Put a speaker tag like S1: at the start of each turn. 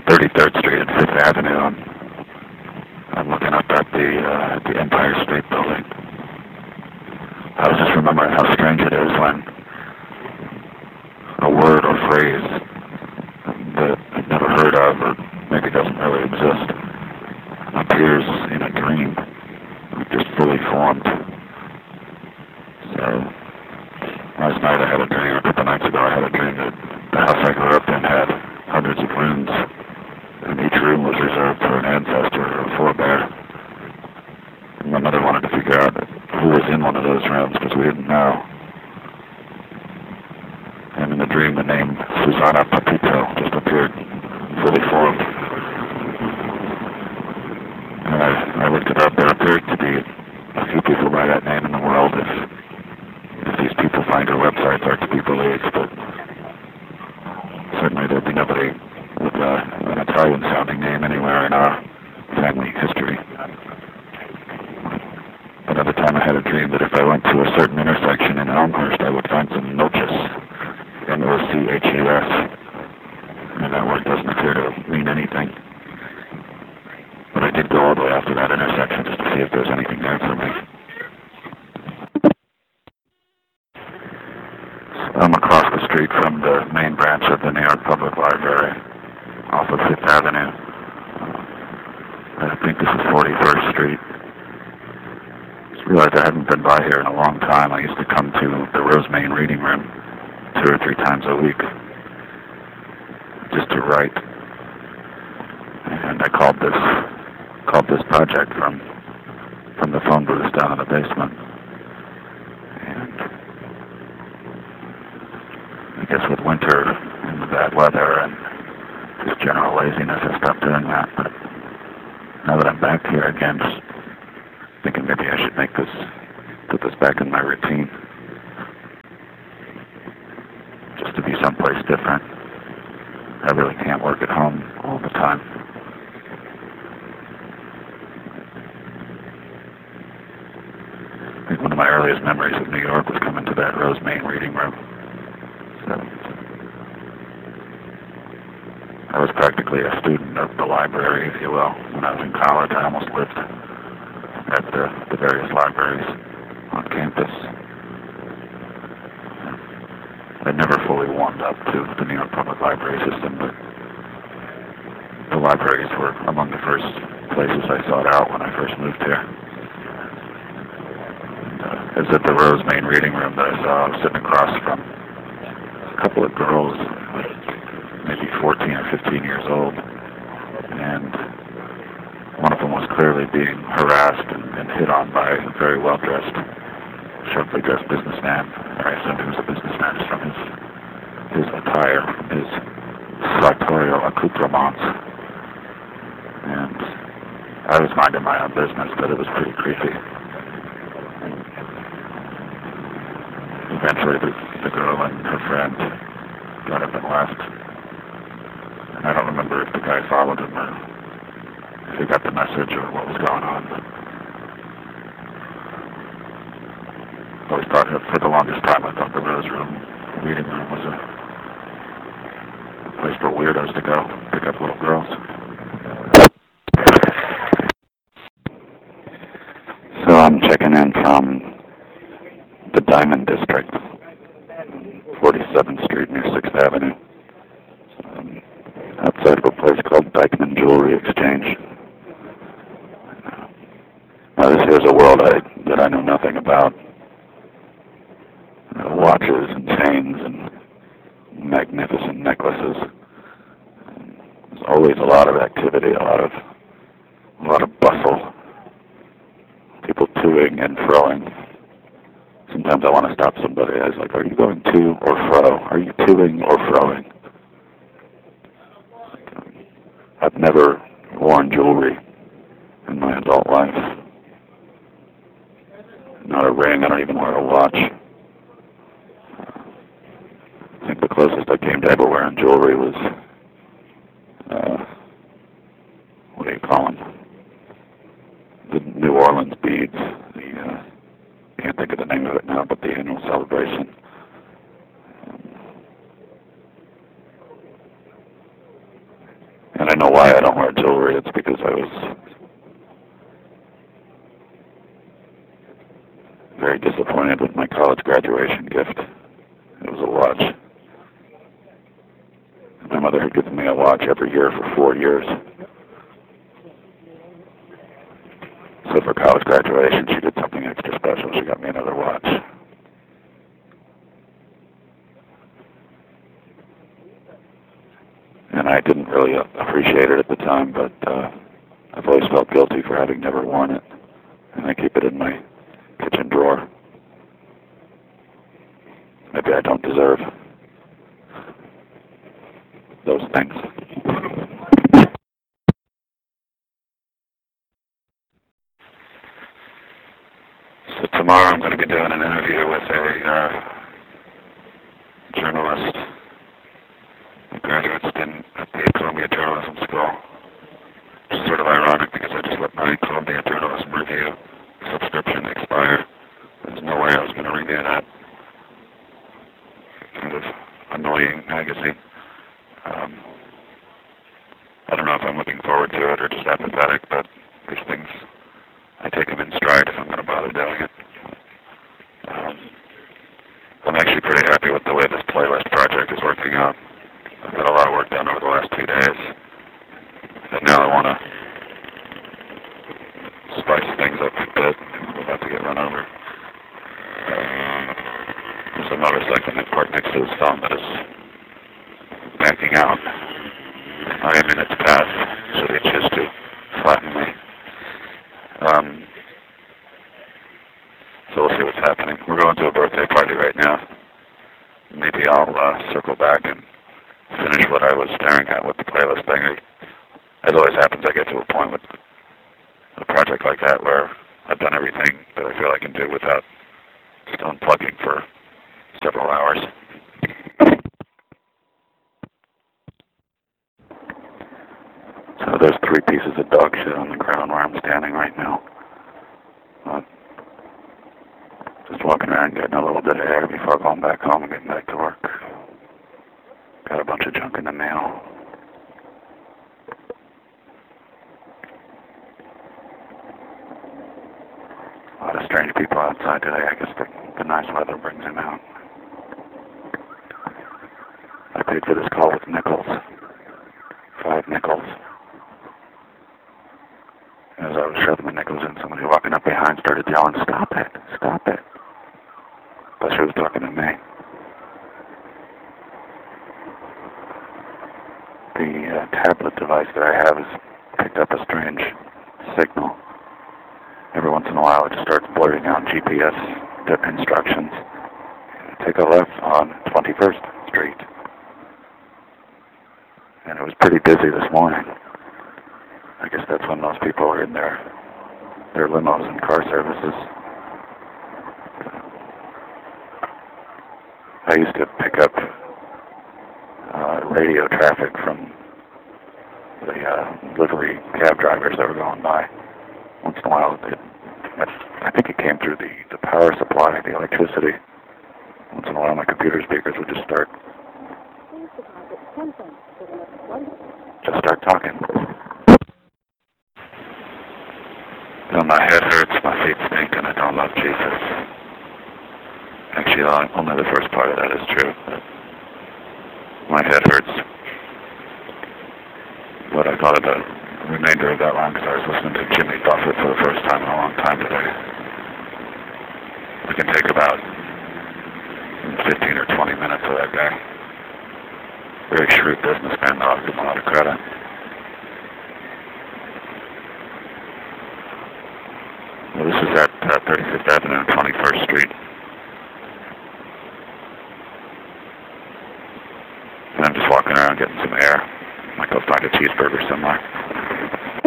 S1: 33rd Street and 5th Avenue. I'm looking up at the Empire State Building. I was just remembering how strange it is when a word or phrase that I've never heard of or maybe doesn't really exist appears in a dream, just fully formed. So last night I had a dream, a couple nights ago I had a dream that the house I grew up in had hundreds of rooms, and each room was reserved for an ancestor or a forebear. And my mother wanted to figure out who was in one of those rooms because we didn't know. And in the dream the name Susana Papito just appeared, fully formed. And I looked it up. There appeared to be a few people by that name in the world. If these people find our websites are to be believed, but certainly there'd be nobody with an Italian-sounding name anywhere in our family history. Another time I had a dream that if I went to a certain intersection in Elmhurst, I would find some noches, N-O-C-H-U-S, and that word doesn't appear to mean anything. But I did go all the way after that intersection just to see if there's anything there for me. I'm across the street from the main branch of the New York Public Library, off of 5th Avenue. I think this is 41st Street. Just realized I hadn't been by here in a long time. I used to come to the Rosemain Reading Room 2 or 3 times a week just to write. And I called this project from the phone booth down in the basement. And I guess with winter and the bad weather and just general laziness, I stopped doing that. But now that I'm back here again, just thinking maybe I should put this back in my routine. Just to be someplace different. I really can't work at home all the time. I think one of my earliest memories of New York was coming to that Rosemain Reading Room. So I was practically a student of the library, if you will. When I was in college, I almost lived at the various libraries on campus. I never fully warmed up to the New York Public Library system, but the libraries were among the first places I sought out when I first moved here. It was at the Rosemain Reading Room that I saw. I was sitting across from a couple of girls, maybe 14 or 15 years old, and one of them was clearly being harassed and hit on by a very well-dressed, sharply dressed businessman. I assumed he was a businessman just from his attire, his sartorial accoutrements. And I was minding my own business, but it was pretty creepy. Eventually, the girl and her friend got up and left. And I don't remember if the guy followed him or if he got the message or what was going on. But I always thought, for the longest time, I thought the Reading Room was a place for weirdos to go pick up little girls. So I'm checking in from the Diamond District, 47th Street near 6th Avenue, outside of a place called Dyckman Jewelry Exchange. Now this here's a world that I know nothing about. Watches and chains and magnificent necklaces. There's always a lot of activity, a lot of bustle. People toing and froing. Sometimes I want to stop somebody. I was like, are you going to or fro? Are you toing or froing? I've never worn jewelry in my adult life. Not a ring. I don't even wear a watch. I think the closest I came to ever wearing jewelry was, what do you call them? The New Orleans beads. Can't think of the name of it now, but the annual celebration. And I know why I don't wear jewelry. It's because I was very disappointed with my college graduation gift. It was a watch. My mother had given me a watch every year for 4 years. So for college graduation, she did something extra special. She got me another watch. And I didn't really appreciate it at the time, but I've always felt guilty for having never worn it. And I keep it in my kitchen drawer. Maybe I don't deserve those things. So tomorrow I'm going to be doing an interview with a journalist who graduate student at the Columbia Journalism School. Which is sort of ironic because I just let my Columbia Journalism Review subscription expire. There's no way I was going to renew that. Kind of annoying magazine. I don't know if I'm looking forward to it or just apathetic, but these things, I take them in stride if I'm going to bother doing it. I'm actually pretty happy with the way this playlist project is working out. I've got a lot of work done over the last 2 days, and now I want to spice things up a bit. I'm about to get run over. There's a motorcycle parked next to this phone that is backing out. I am in its path, so they choose to flatten me. So we'll see what's happening. We're going to a birthday party right now. Maybe I'll circle back and finish what I was staring at with the playlist thing. As always happens, I get to a point with a project like that where I've done everything that I feel I can do without just unplugging for several hours. So there's 3 pieces of dog shit on the ground where I'm standing right now. Just walking around getting a little bit of air before going back home and getting back to work. Got a bunch of junk in the mail. A lot of strange people outside today. I guess the nice weather brings them out. I paid for this call with nickels. 5 nickels. As I was shoving the nickels in, somebody walking up behind started yelling, "Stop it! Stop it!" But she was talking to me. The tablet device that I have has picked up a strange signal. Every once in a while it just starts blurting out GPS instructions. Take a left on 21st Street. And it was pretty busy this morning. I guess that's when most people are in their limos and car services. I used to pick up radio traffic from the livery cab drivers that were going by. Once in a while, I think it came through the power supply, the electricity. Once in a while, my computer speakers would just start talking. Well, my head hurts, my feet stink, and I don't love Jesus. Actually, only the first part of that is true. But my head hurts. What I thought of the remainder of that line because I was listening to Jimmy Buffett for the first time in a long time today. We can take about 15 or 20 minutes of that guy. Very shrewd businessman, though. I'll give him a lot of credit. Well, this is at 35th Avenue and 21st Street. And I'm just walking around getting some air. Might go find a cheeseburger somewhere.